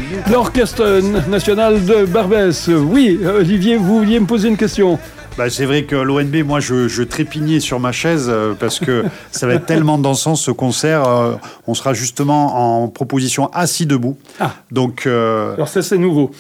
L'Orchestre national de Barbès. Oui, Olivier, vous vouliez me poser une question. C'est vrai que l'ONB, moi, je trépignais sur ma chaise parce que ça va être tellement dansant ce concert. On sera justement en proposition assis debout. Ah. Donc, alors ça, c'est nouveau.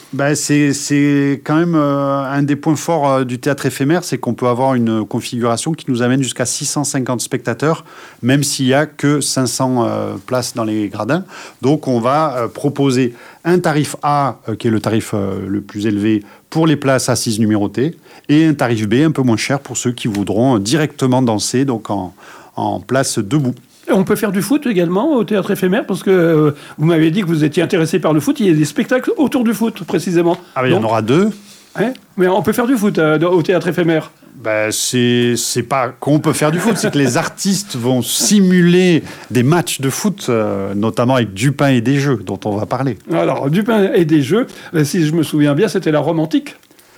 C'est quand même un des points forts du théâtre éphémère, c'est qu'on peut avoir une configuration qui nous amène jusqu'à 650 spectateurs, même s'il n'y a que 500 places dans les gradins. Donc, on va proposer un tarif A, qui est le tarif le plus élevé pour les places assises numérotées, et un tarif B un peu moins cher pour ceux qui voudront directement danser, donc en place debout. On peut faire du foot également au théâtre éphémère, parce que vous m'avez dit que vous étiez intéressé par le foot. Il y a des spectacles autour du foot, précisément. Il y en aura 2. Hein, mais on peut faire du foot au théâtre éphémère. C'est pas qu'on peut faire du foot, c'est que les artistes vont simuler des matchs de foot, notamment avec du pain et des jeux, dont on va parler. Alors, du pain et des jeux, si je me souviens bien, c'était la Rome antique.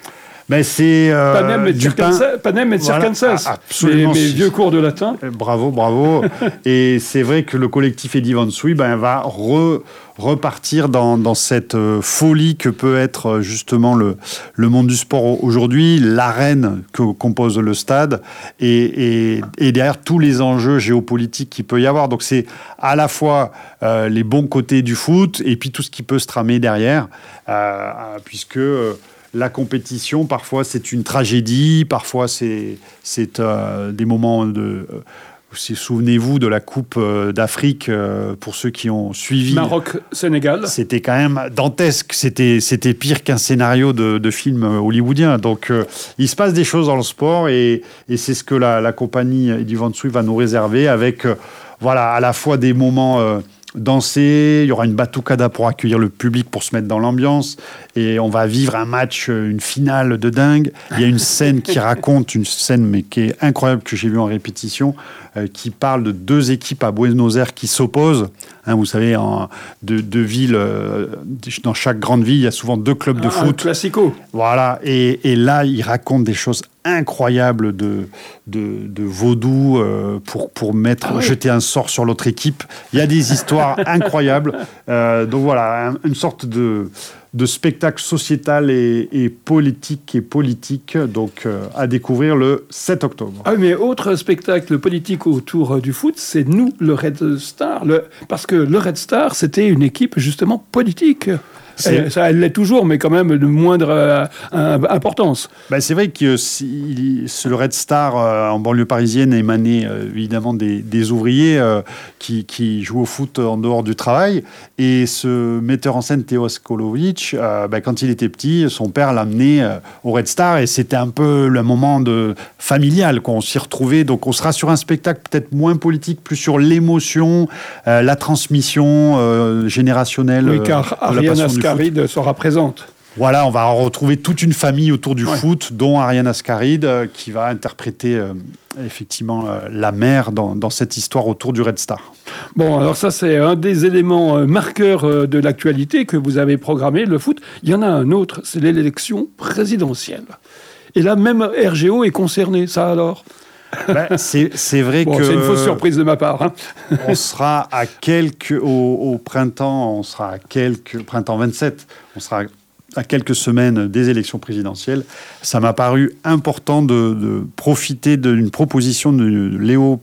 C'est Panem et Circenses, absolument. Mes vieux cours de latin. Bravo. Et c'est vrai que le collectif Eddie Van Souy va repartir dans cette folie que peut être justement le monde du sport aujourd'hui, l'arène que compose le stade et derrière tous les enjeux géopolitiques qu'il peut y avoir. Donc c'est à la fois les bons côtés du foot et puis tout ce qui peut se tramer derrière, puisque la compétition, parfois, c'est une tragédie. Parfois, c'est des moments de... Souvenez-vous de la Coupe d'Afrique, pour ceux qui ont suivi. Maroc-Sénégal. C'était quand même dantesque. C'était pire qu'un scénario de film hollywoodien. Donc, il se passe des choses dans le sport et c'est ce que la compagnie Eddie Van Souy va nous réserver avec, à la fois des moments... danser, il y aura une batucada pour accueillir le public, pour se mettre dans l'ambiance, et on va vivre un match, une finale de dingue. Il y a une scène mais qui est incroyable, que j'ai vue en répétition, qui parle de 2 équipes à Buenos Aires qui s'opposent. Vous savez, deux villes, dans chaque grande ville, il y a souvent 2 clubs de foot. Classico. Voilà, et là, il raconte des choses incroyables de vaudou pour jeter un sort sur l'autre équipe. Il y a des histoires incroyables. Donc voilà, une sorte de spectacle sociétal et politique, donc à découvrir le 7 octobre. Ah, mais autre spectacle politique autour du foot, c'est nous, le Red Star. Parce que le Red Star, c'était une équipe justement politique. Elle l'est toujours, mais quand même de moindre importance. C'est vrai que le Red Star en banlieue parisienne émanait évidemment des ouvriers qui jouent au foot en dehors du travail. Et ce metteur en scène, Théo Skolovic, quand il était petit, son père l'a amené au Red Star et c'était un peu le moment familial qu'on s'y retrouvait. Donc on sera sur un spectacle peut-être moins politique, plus sur l'émotion, la transmission générationnelle. Oui, car Ariane Ascaride sera présente. Voilà, on va retrouver toute une famille autour du foot, dont Ariane Ascaride, qui va interpréter effectivement la mère dans cette histoire autour du Red Star. Bon, alors ça, c'est un des éléments marqueurs de l'actualité que vous avez programmé, le foot. Il y en a un autre, c'est l'élection présidentielle. Et là, même RGO est concerné, ça alors ? C'est vrai que... C'est une fausse surprise de ma part. On sera au printemps, printemps 27, on sera à quelques semaines des élections présidentielles. Ça m'a paru important de profiter d'une proposition de Léo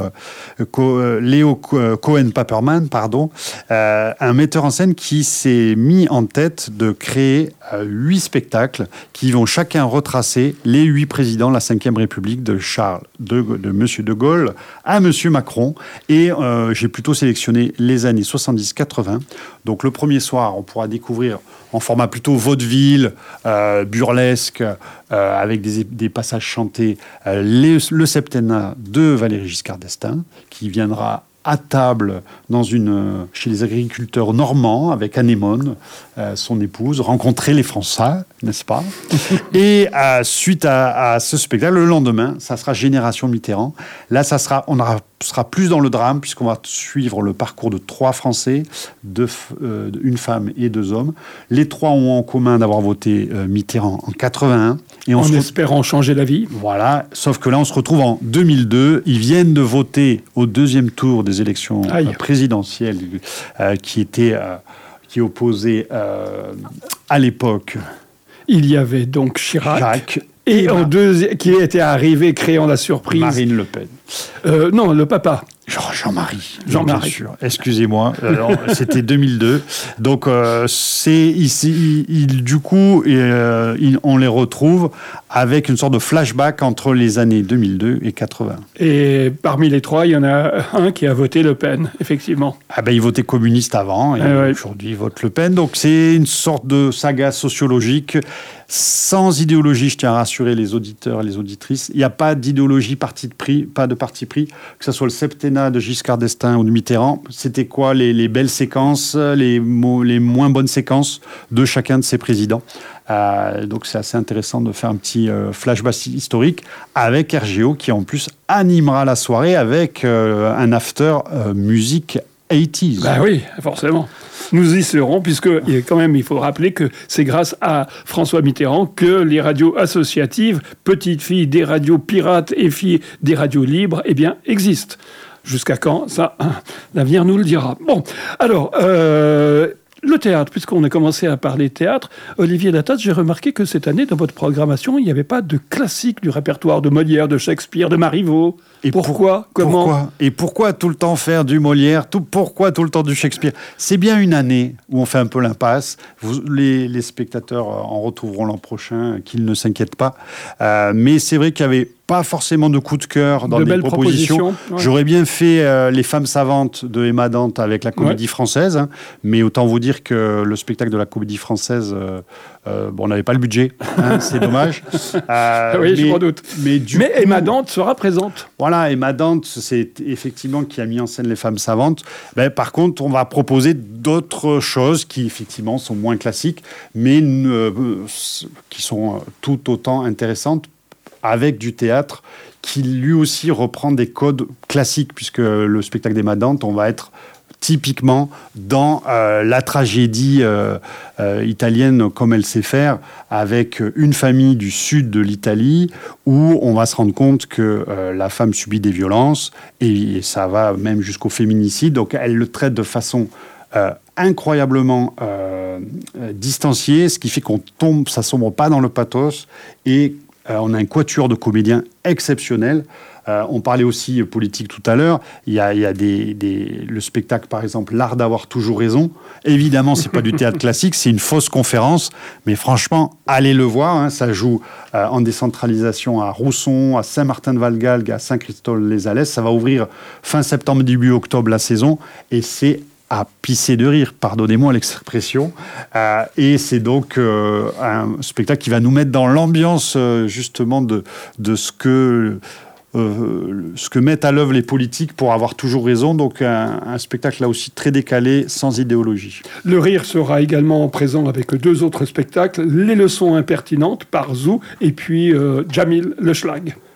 Cohen-Paperman, un metteur en scène qui s'est mis en tête de créer 8 spectacles qui vont chacun retracer les 8 présidents de la Ve République, de Monsieur de Gaulle à Monsieur Macron. Et j'ai plutôt sélectionné les années 70-80. Donc le premier soir, on pourra découvrir en format plutôt vaudeville, burlesque, avec des passages chantés, le septennat de Valéry Giscard d'Estaing, qui viendra à table chez les agriculteurs normands avec Anémone, son épouse, rencontrer les Français, n'est-ce pas? Et suite à ce spectacle, le lendemain, ça sera Génération Mitterrand. Là, on sera plus dans le drame, puisqu'on va suivre le parcours de 3 Français, une femme et 2 hommes. Les 3 ont en commun d'avoir voté Mitterrand en 81. Et en espérant changer la vie. Voilà, sauf que là, on se retrouve en 2002. Ils viennent de voter au 2e tour des élections présidentielles, qui qui opposait à l'époque. Il y avait donc Chirac et qui était arrivé créant la surprise. Marine Le Pen. Non, le papa. Jean-Marie. Jean-Marie. Bien sûr. Excusez-moi. C'était 2002. Donc, c'est ici, du coup, on les retrouve avec une sorte de flashback entre les années 2002 et 80. Et parmi les trois, il y en a un qui a voté Le Pen, effectivement. Ah ben, il votait communiste avant et aujourd'hui, il vote Le Pen. Donc, c'est une sorte de saga sociologique sans idéologie, je tiens à rassurer les auditeurs et les auditrices. Il n'y a pas d'idéologie, pas de parti pris, que ce soit le septennat de Giscard d'Estaing ou de Mitterrand. C'était quoi les belles séquences, les moins bonnes séquences de chacun de ces présidents. Donc c'est assez intéressant de faire un petit flashback historique avec RGO qui en plus animera la soirée avec un after musique 80s. Ben oui, forcément. Nous y serons, puisque quand même, il faut rappeler que c'est grâce à François Mitterrand que les radios associatives, petites filles des radios pirates et filles des radios libres, eh bien, existent. Jusqu'à quand? Ça, l'avenir nous le dira. Bon, alors, le théâtre, puisqu'on a commencé à parler théâtre, Olivier Lattasse, j'ai remarqué que cette année, dans votre programmation, il n'y avait pas de classique du répertoire de Molière, de Shakespeare, de Marivaux. Et pourquoi? Comment? Et pourquoi tout le temps faire du Molière? Pourquoi tout le temps du Shakespeare? C'est bien une année où on fait un peu l'impasse. Les spectateurs en retrouveront l'an prochain, qu'ils ne s'inquiètent pas. Mais c'est vrai qu'il n'y avait pas forcément de coup de cœur dans les propositions. Ouais. J'aurais bien fait Les Femmes Savantes de Emma Dante avec la Comédie Française, hein, mais autant vous dire que le spectacle de la Comédie Française, on n'avait pas le budget, hein, c'est dommage. Oui, je m'en doute. Mais Emma Dante sera présente. Voilà, Emma Dante, c'est effectivement qui a mis en scène Les Femmes Savantes. Par contre, on va proposer d'autres choses qui, effectivement, sont moins classiques, mais qui sont tout autant intéressantes, avec du théâtre qui lui aussi reprend des codes classiques, puisque le spectacle d'Emma Dante, on va être typiquement dans la tragédie italienne comme elle sait faire, avec une famille du sud de l'Italie où on va se rendre compte que la femme subit des violences et ça va même jusqu'au féminicide. Donc elle le traite de façon incroyablement distanciée, ce qui fait ça sombre pas dans le pathos et on a un quatuor de comédiens exceptionnels. On parlait aussi politique tout à l'heure. Il y a le spectacle, par exemple, L'Art d'avoir toujours raison. Évidemment, c'est pas du théâtre classique, c'est une fausse conférence. Mais franchement, allez le voir. Hein, ça joue en décentralisation à Rousson, à Saint-Martin-de-Valgalgues, à Saint-Christol-les-Alès. Ça va ouvrir fin septembre, début octobre la saison. Et c'est à pisser de rire, pardonnez-moi l'expression. Et c'est donc un spectacle qui va nous mettre dans l'ambiance justement de ce que mettent à l'œuvre les politiques pour avoir toujours raison. Donc un spectacle là aussi très décalé, sans idéologie. Le rire sera également présent avec deux autres spectacles, Les leçons impertinentes par Zou et puis Jamil Le Schlag.